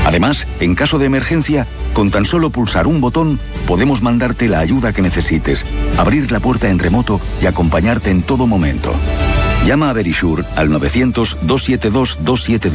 Además, en caso de emergencia, con tan solo pulsar un botón, podemos mandarte la ayuda que necesites, abrir la puerta en remoto y acompañarte en todo momento. Llama a Verisure al 900-272-272